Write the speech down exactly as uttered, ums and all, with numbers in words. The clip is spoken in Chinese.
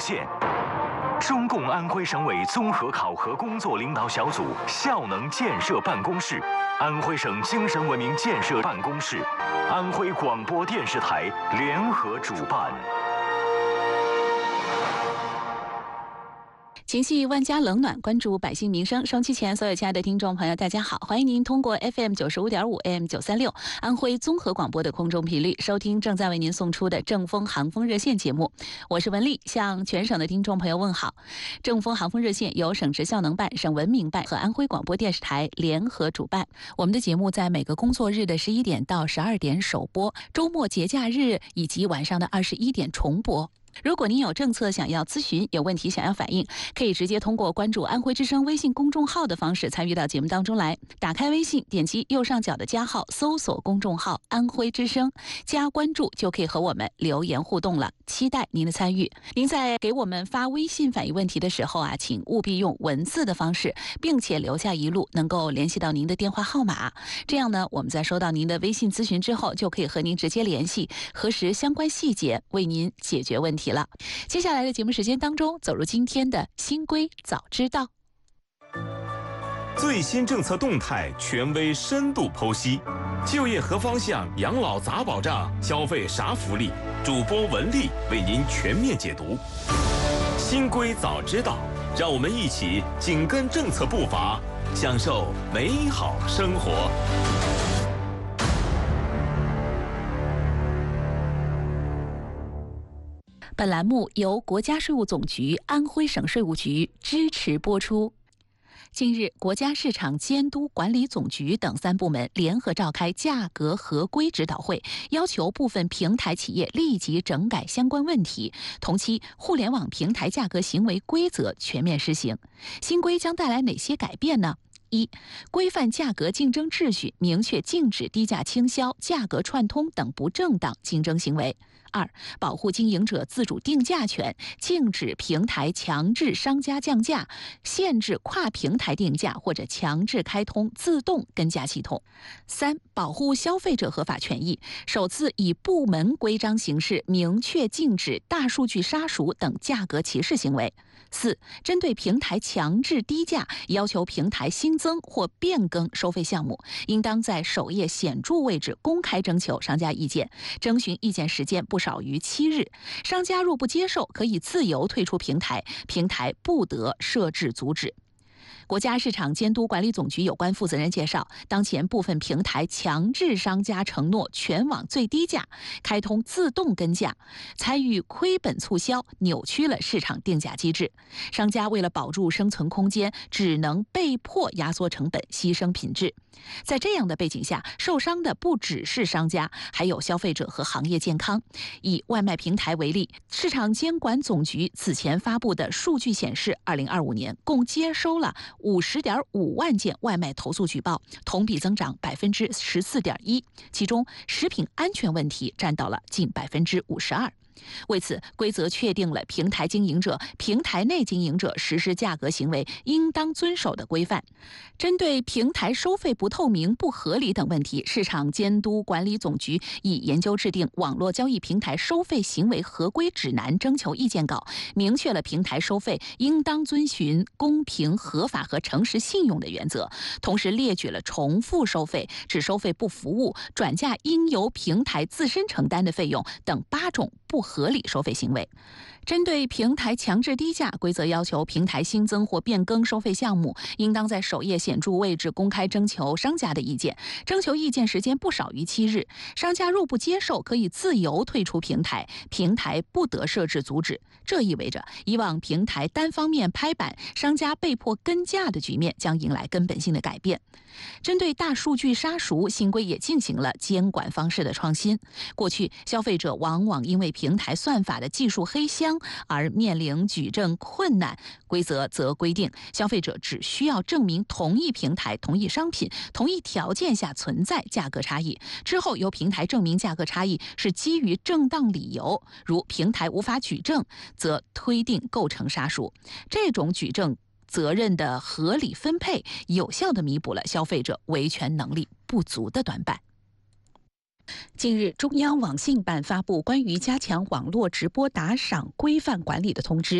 线。中共安徽省委综合考核工作领导小组效能建设办公室、安徽省精神文明建设办公室、安徽广播电视台联合主办。 情系万家冷暖，关注百姓民生。收音机前所有亲爱的听众朋友，大家好，欢迎您通过 F M 九十五点五 A M 九三六安徽综合广播的空中频率收听正在为您送出的正风航风热线节目。我是文丽，向全省的听众朋友问好。正风航风热线由省直效能办、省文明办和安徽广播电视台联合主办。我们的节目在每个工作日的十一点到十二点首播，周末节假日以及晚上的二十一点重播。如果您有政策想要咨询，有问题想要反映，可以直接通过关注安徽之声微信公众号的方式参与到节目当中来。打开微信，点击右上角的加号，搜索公众号安徽之声，加关注就可以和我们留言互动了，期待您的参与。您在给我们发微信反映问题的时候啊，请务必用文字的方式，并且留下一路能够联系到您的电话号码，这样呢，我们在收到您的微信咨询之后，就可以和您直接联系，核实相关细节，为您解决问题了。接下来的节目时间当中，走入今天的新规早知道。 最新政策动态，权威深度剖析，就业何方向，养老咋保障，消费啥福利，主播文丽为您全面解读。新规早知道，让我们一起紧跟政策步伐，享受美好生活。 本栏目由国家税务总局、安徽省税务局支持播出。近日，国家市场监督管理总局等三部门联合召开价格合规指导会，要求部分平台企业立即整改相关问题，同期互联网平台价格行为规则全面施行。新规将带来哪些改变呢？一、规范价格竞争秩序，明确禁止低价倾销、价格串通等不正当竞争行为。二、保护经营者自主定价权，禁止平台强制商家降价，限制跨平台定价或者强制开通自动跟价系统。三、保护消费者合法权益，首次以部门规章形式明确禁止大数据杀熟等价格歧视行为。四、针对平台强制低价，要求平台新增或变更收费项目，应当在首页显著位置公开征求商家意见，征询意见时间不少于七日。商家若不接受，可以自由退出平台，平台不得设置阻止。国家市场监督管理总局有关负责人介绍，当前部分平台强制商家承诺全网最低价，开通自动跟价，参与亏本促销，扭曲了市场定价机制。商家为了保住生存空间，只能被迫压缩成本，牺牲品质。在这样的背景下，受伤的不只是商家，还有消费者和行业健康。以外卖平台为例，市场监管总局此前发布的数据显示，二零二五年共接收了五十点五万件外卖投诉举报，同比增长百分之十四点一，其中食品安全问题占到了近百分之五十二。为此，规则确定了平台经营者、平台内经营者实施价格行为应当遵守的规范。针对平台收费不透明、不合理等问题，市场监督管理总局已研究制定《网络交易平台收费行为合规指南》征求意见稿，明确了平台收费应当遵循公平、合法和诚实信用的原则，同时列举了重复收费、只收费不服务、转嫁应由平台自身承担的费用等八种不合理收费行为。针对平台强制低价，规则要求平台新增或变更收费项目，应当在首页显著位置公开征求商家的意见，征求意见时间不少于七日。商家若不接受，可以自由退出平台，平台不得设置阻止。这意味着以往平台单方面拍板，商家被迫跟价的局面将迎来根本性的改变。针对大数据杀熟，新规也进行了监管方式的创新。过去，消费者往往因为平台算法的技术黑箱而面临举证困难，规则则规定，消费者只需要证明同一平台、同一商品、同一条件下存在价格差异，之后由平台证明价格差异是基于正当理由，如平台无法举证，则推定构成杀熟。这种举证责任的合理分配，有效地弥补了消费者维权能力不足的短板。近日，中央网信办发布关于加强网络直播打赏规范管理的通知，